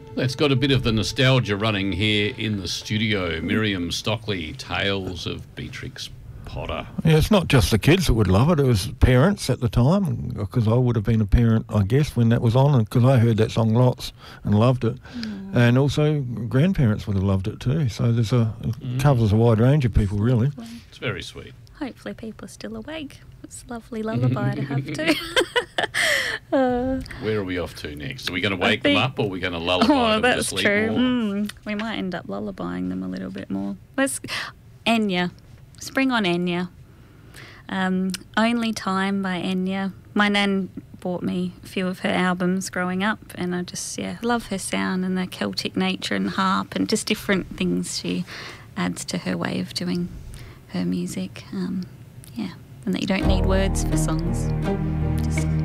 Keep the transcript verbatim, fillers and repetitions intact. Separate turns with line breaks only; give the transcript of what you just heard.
It's got a bit of the nostalgia running here in the studio. Miriam Stockley, Tales of Beatrix Potter.
Yeah, it's not just the kids that would love it. It was parents at the time, because I would have been a parent, I guess, when that was on, because I heard that song lots and loved it. Mm. And also grandparents would have loved it too. So there's a it mm. covers a wide range of people, really.
It's very sweet.
Hopefully people are still awake. It's a lovely lullaby to have too. uh,
Where are we off to next? Are we going to wake think, them up, or are we going to lullaby
oh,
them
that's
to sleep
true.
more?
Mm, we might end up lullabying them a little bit more. Let's Enya. Spring on Enya. Um, Only Time by Enya. My nan bought me a few of her albums growing up, and I just, yeah, love her sound and the Celtic nature and harp and just different things she adds to her way of doing her music. Um, yeah, and that you don't need words for songs. Just